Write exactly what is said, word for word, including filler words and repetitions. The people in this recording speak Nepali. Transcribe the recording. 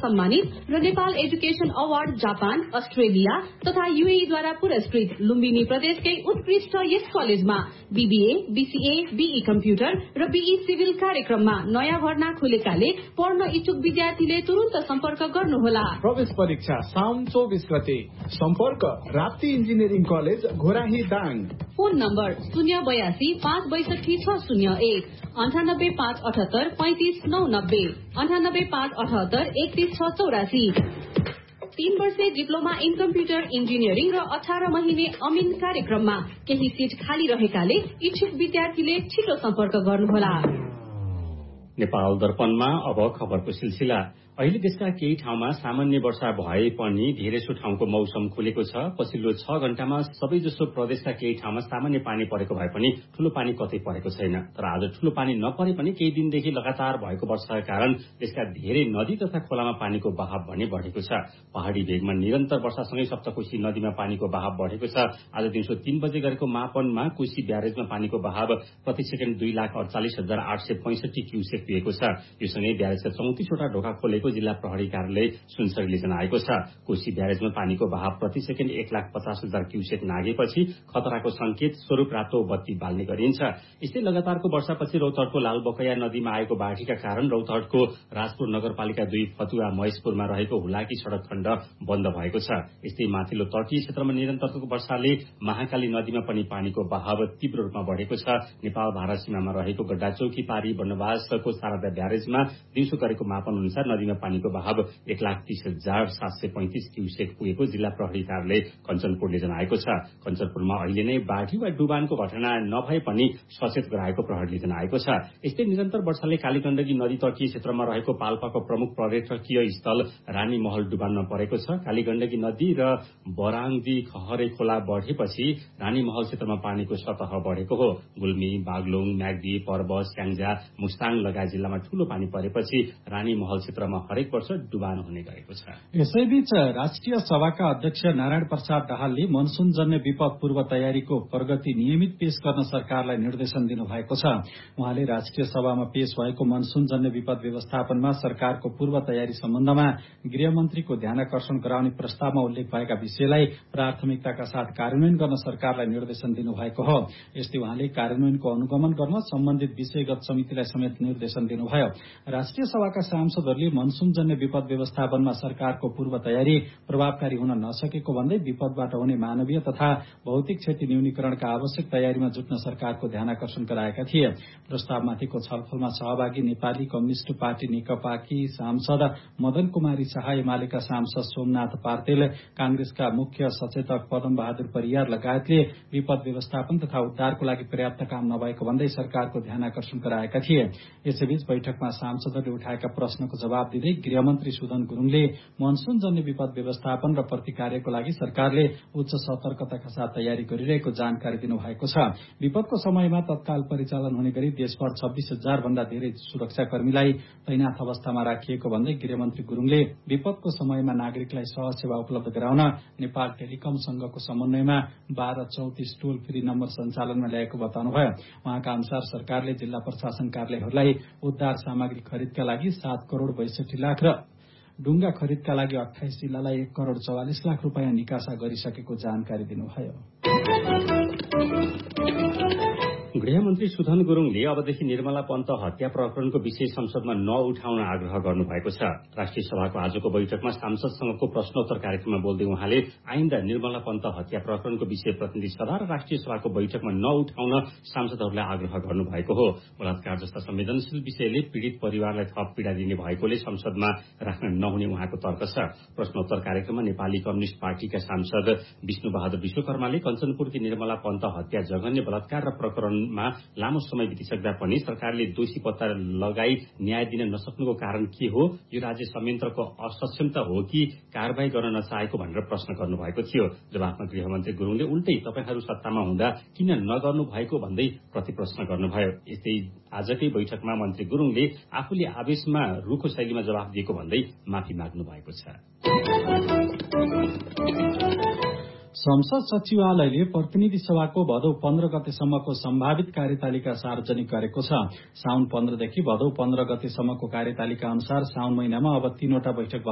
सम्मानित र Nepal education award Japan, Australia तथा यूएई द्वारा पुरस्कृत लुम्बिनी प्रदेशकै उत्कृष्ट यस कलेजमा बीबीए, बीसीए, बीई कम्प्युटर र बीई सिभिल कार्यक्रममा नयाँ भर्ना खुलेकाले पढ्न इच्छुक विद्यार्थीले तुरुन्त सम्पर्क गर्नुहोला। प्रवेश परीक्षा साउन चौबिस गते। सम्पर्क Rapti engineering college Ghorahi Dang. Phone number शून्य बयासी पाँच बैसठी छ शून्य एक अन्ठानब्बे पाँच अठहत्तर पैंतिस नौ नब्बे अन्ठानब्बे पाँच अठहत्तर एकतीस छ चौरासी। तीन वर्षे डिप्लोमा इन कम्प्युटर इन्जिनियरिङ र अठार महिने अमिन कार्यक्रममा केही सीट खाली रहेकाले इच्छुक विद्यार्थीले छिटो सम्पर्क गर्नुहोला। नेपाल दर्पणमा अब खबरको सिलसिला। अहिले देशका केही ठाउँमा सामान्य वर्षा भए पनि धेरैसो ठाउँको मौसम खुलेको छ। पछिल्लो छ घण्टामा सबैजसो प्रदेशका केही ठाउँमा सामान्य पानी परेको भए पनि ठूलो पानी कतै परेको छैन। तर आज ठूलो पानी नपरे पनि केही दिनदेखि लगातार भएको वर्षाका कारण देशका धेरै नदी तथा खोलामा पानीको बहाव भने बढेको छ। पहाड़ी भेगमा निरन्तर वर्षासँगै सप्तकोशी नदीमा पानीको बहाव बढेको छ। आज दिउँसो तीन बजे गरेको मापनमा कोशी ब्यारेजमा पानीको बहाव प्रति सेकेन्ड दुई लाख अडचालिस हजार आठ सय पैंसठी क्युसेक पुगेको छ। यो सँगै ब्यारेजका चौतिसवटा ढोका खोलेको जिल्ला प्रहरी कार्यालय सुनसरीले जनाएको छ। कोशी ब्यारेजमा पानीको बहाव प्रति सेकेन्ड एक लाख पचास हजार क्युसेक नागेपछि खतराको संकेत स्वरूप रातो बत्ती बाल्ने गरिन्छ। यस्तै लगातारको वर्षापछि रौतहटको लालबकैया नदीमा आएको बाढीका कारण रौतहटको राजपुर नगरपालिका दुई फतुवा महेशपुरमा रहेको हुलाकी सड़क खण्ड बन्द भएको छ। यस्तै माथिल्लो तटीय क्षेत्रमा निरन्तरको वर्षाले महाकाली नदीमा पनि पानीको बहाव तीव्र रूपमा बढेको छ। नेपाल भारत सीमामा रहेको गड्डाचौकी पारी बनवासको शारदा ब्यारेजमा दिउँसो गरेको मापन अनुसार नदीमा पानीको बहाव एक लाख तीस हजार सात सय पैंतिस क्युसेक पुगेको जिल्ला प्रहरी कार्यालय कञ्चनपुरले जनाएको छ। कञ्चनपुरमा अहिले नै बाढी वा डुबानको घटना नभए पनि सचेत गराएको प्रहरीले जनाएको छ। यस्तै निरन्तर वर्षाले कालीगण्डकी नदी तटीय क्षेत्रमा रहेको पाल्पाको प्रमुख पर्यटकीय स्थल रानी महल डुबानमा परेको छ। कालीगण्डकी नदी र बराङदी खहरे खोला बढेपछि रानी महल क्षेत्रमा पानीको सतह बढेको हो। गुल्मी, बागलुङ, म्याग्दी, पर्वत, स्याङ्जा, मुस्ताङ लगायत जिल्लामा ठूलो पानी परेपछि रानी महल क्षेत्रमा हरेक वर्ष डुबान हुने गरेको छ। यसैबीच राष्ट्रिय सभाका अध्यक्ष नारायण प्रसाद दाहालले मनसूनजन्य विपद पूर्व तयारीको प्रगति नियमित पेश गर्न सरकारलाई निर्देशन दिनुभएको छ। उहाँले राष्ट्रिय सभामा पेश भएको मनसूनजन्य विपद व्यवस्थापनमा सरकारको पूर्व तयारी सम्बन्धमा गृहमन्त्रीको ध्यानाकर्षण गराउने प्रस्तावमा उल्लेख भएका विषयलाई प्राथमिकताका साथ कार्यान्वयन गर्न सरकारलाई निर्देशन दिनुभएको हो। यस्तै उहाँले कार्यान्वयनको अनुगमन गर्न सम्बन्धित विषयगत समितिलाई समेत निर्देशन दिनुभयो। राष्ट्रिय सभाका सांसदहरूले मनसूनजन्य विपद व्यवस्थापनमा सरकारको पूर्व तयारी प्रभावकारी हुन नसकेको भन्दै विपदबाट हुने मानवीय तथा भौतिक क्षति न्यूनीकरणका आवश्यक तयारीमा जुट्न सरकारको ध्यानाकर्षण गराएका थिए। प्रस्तावमाथिको छलफलमा सहभागी नेपाली कम्युनिष्ट पार्टी नेकपाकी सांसद मदन कुमारी शाह, एमालेका सांसद सोमनाथ पार्तेल, कांग्रेसका मुख्य सचेतक पदम बहादुर परियार लगायतले विपद व्यवस्थापन तथा उद्धारको लागि पर्याप्त काम नभएको भन्दै सरकारको ध्यानाकर्षण गराएका थिए। यसैबीच बैठकमा सांसदहरूले उठाएका प्रश्नको जवाब दिँदै गृहमन्त्री सुदन गुरूङले मनसूनजन्य विपद व्यवस्थापन र प्रतिकार्यको लागि सरकारले उच्च सतर्कताका साथ तयारी गरिरहेको जानकारी दिनुभएको छ। विपदको समयमा तत्काल परिचालन हुने गरी देशभर छब्बीस हजार भन्दा धेरै सुरक्षाकर्मीलाई तैनाथ अवस्थामा राखिएको भन्दै गृहमन्त्री गुरूङले विपदको समयमा नागरिकलाई सहज सेवा उपलब्ध गराउन नेपाल टेलिकम संघको समन्वयमा बाह्र चौतिस टोल फ्री नम्बर सञ्चालनमा ल्याएको बताउनुभयो। उहाँका अनुसार सरकारले जिल्ला प्रशासन कार्यालयहरूलाई उद्धार सामग्री खरिदका लागि सात करोड़ बैसठी लाख र डुङ्गा खरिदका लागि अठाइस जिल्लालाई एक करोड़ चौवालिस लाख रूपियाँ निकासा गरिसकेको जानकारी दिनुभयो। गृहमन्त्री सुधन गुरूङले अबदेखि निर्मला पन्त हत्या प्रकरणको विषय संसदमा नउठाउन आग्रह गर्नुभएको छ। राष्ट्रिय सभाको आजको बैठकमा सांसदसँगको प्रश्नोत्तर कार्यक्रममा बोल्दै उहाँले आइन्दा निर्मला पन्त हत्या प्रकरणको विषय प्रतिनिधि सभा र राष्ट्रिय सभाको बैठकमा नउठाउन सांसदहरूलाई आग्रह गर्नुभएको हो। बलात्कार जस्ता संवेदनशील विषयले पीड़ित परिवारलाई थप पीड़ा दिने भएकोले संसदमा राख्न नहुने उहाँको तर्क छ। प्रश्नोत्तर कार्यक्रममा नेपाली कम्युनिष्ट पार्टीका सांसद विष्णु बहादुर विश्वकर्माले कञ्चनपुरकी निर्मला पन्त हत्या जघन्य बलात्कार र प्रकरण मा लामो समय बितिसक्दा पनि सरकारले दोषी पत्ता लगाई न्याय दिन नसक्नुको कारण के हो? यो राज्य संयन्त्रको असक्षमता हो कि कारबाही गर्न नचाहेको भनेर प्रश्न गर्नुभएको थियो। जवाफमा गृहमन्त्री गुरूङले उल्टै तपाईहरू सत्तामा हुँदा किन नगर्नु भएको भन्दै प्रतिप्रश्न गर्नुभयो। यस्तै आजकै बैठकमा मन्त्री गुरूङले आफूले आवेशमा रूखो शैलीमा जवाफ दिएको भन्दै माफी माग्नु भएको छ। संसद सचिवालयले प्रतिनिधि सभाको भदौ पन्ध्र गतेसम्मको सम्भावित कार्यतालिका सार्वजनिक गरेको छ। साउन पन्ध्रदेखि भदौ पन्ध्र गतेसम्मको कार्यतालिका अनुसार साउन महिनामा अब तीनवटा बैठक